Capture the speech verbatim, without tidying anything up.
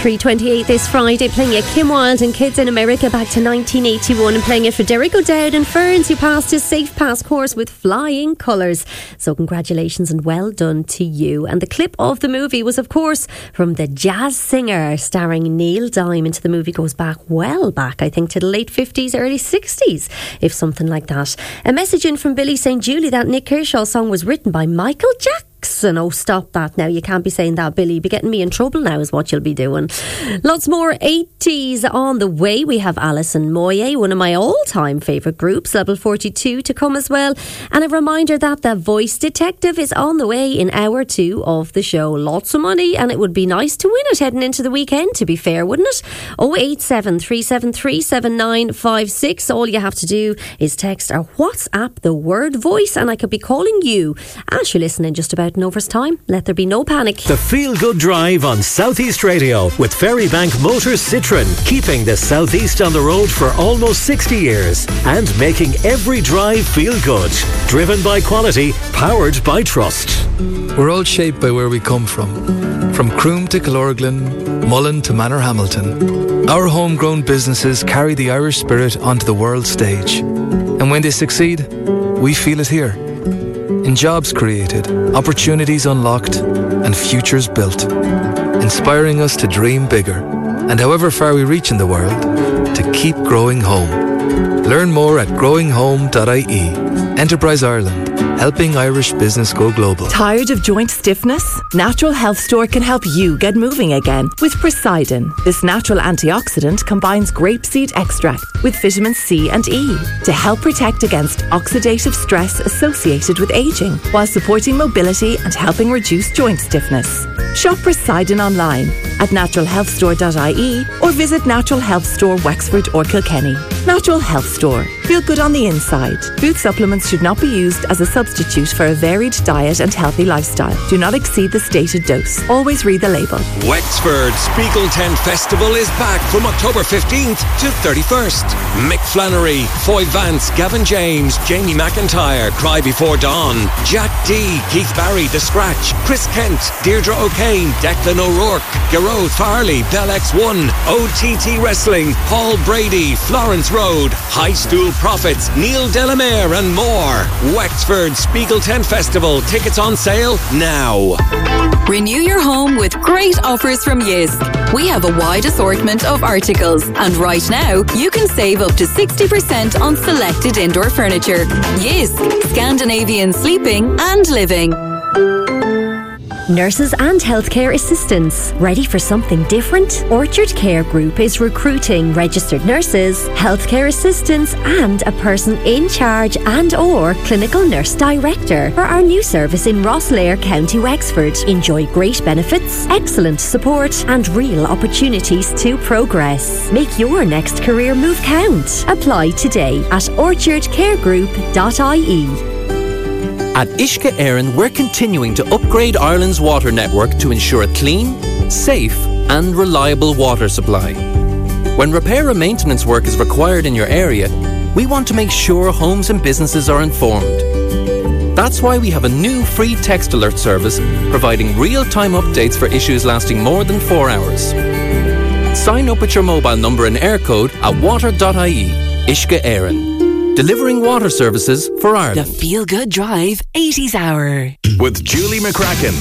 three twenty-eight this Friday, playing you Kim Wilde and Kids in America back to nineteen eighty-one, and playing it for Derek O'Dowd and Ferns, who passed his Safe Pass course with flying colours. So congratulations and well done to you. And the clip of the movie was, of course, from The Jazz Singer, starring Neil Diamond. The movie goes back, well back, I think, to the late fifties, early sixties, if something like that. A message in from Billy Saint Julie that Nick Kershaw song was written by Michael Jackson. Oh, stop that now. You can't be saying that, Billy. You'll be getting me in trouble now is what you'll be doing. Lots more eighties on the way. We have Alison Moyet, one of my all-time favourite groups, Level forty-two, to come as well. And a reminder that The Voice Detective is on the way in hour two of the show. Lots of money, and it would be nice to win it heading into the weekend, to be fair, wouldn't it? oh eight seven, three seven three, seven nine five six. All you have to do is text or WhatsApp the word voice, and I could be calling you as you listen in just about an over's time. Let there be no panic. The Feel Good Drive on South East Radio with Ferrybank Motors Citroen, keeping the South East on the road for almost sixty years and making every drive feel good. Driven by quality, powered by trust. We're all shaped by where we come from. From Croom to Killorglin, Mullen to Manorhamilton. Our homegrown businesses carry the Irish spirit onto the world stage. And when they succeed, we feel it here. In jobs created, opportunities unlocked, and futures built. Inspiring us to dream bigger, and however far we reach in the world, to keep growing home. Learn more at growing home dot I E. Enterprise Ireland, helping Irish business go global. Tired of joint stiffness? Natural Health Store can help you get moving again with Poseidon. This natural antioxidant combines grapeseed extract with vitamin C and E to help protect against oxidative stress associated with aging, while supporting mobility and helping reduce joint stiffness. Shop Poseidon online at natural health store dot I E or visit Natural Health Store Wexford or Kilkenny. Natural Health Store. Feel good on the inside. Food supplements should not be used as a substitute for a varied diet and healthy lifestyle. Do not exceed the stated dose. Always read the label. Wexford Spiegel Tent Festival is back from October fifteenth to thirty-first. Mick Flannery, Foy Vance, Gavin James, Jamie McIntyre, Cry Before Dawn, Jack D, Keith Barry, The Scratch, Chris Kent, Deirdre O'Kane, Declan O'Rourke, Gearóid Farley, Bell X one, O T T Wrestling, Paul Brady, Florence Road, High Stool Prophets, Neil Delamere and more. Wexford Spiegel Tent Festival. Tickets on sale now. Renew your home with great offers from Jysk. We have a wide assortment of articles, and right now you can save up to sixty percent on selected indoor furniture. Jysk, Scandinavian sleeping and living. Nurses and healthcare assistants. Ready for something different? Orchard Care Group is recruiting registered nurses, healthcare assistants and a person in charge and or clinical nurse director for our new service in Rosslare, County Wexford. Enjoy great benefits, excellent support and real opportunities to progress. Make your next career move count. Apply today at orchard care group dot I E. At Uisce Éireann, we're continuing to upgrade Ireland's water network to ensure a clean, safe and reliable water supply. When repair and maintenance work is required in your area, we want to make sure homes and businesses are informed. That's why we have a new free text alert service providing real-time updates for issues lasting more than four hours. Sign up with your mobile number and air code at water dot I E. Uisce Éireann. Delivering water services for Ireland. The Feel Good Drive eighties Hour. With Julie McCracken.